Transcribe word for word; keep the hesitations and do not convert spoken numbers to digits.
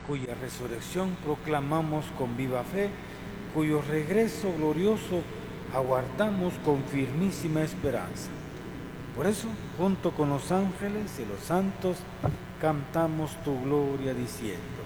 cuya resurrección proclamamos con viva fe, cuyo regreso glorioso aguardamos con firmísima esperanza. Por eso, junto con los ángeles y los santos, cantamos tu gloria diciendo: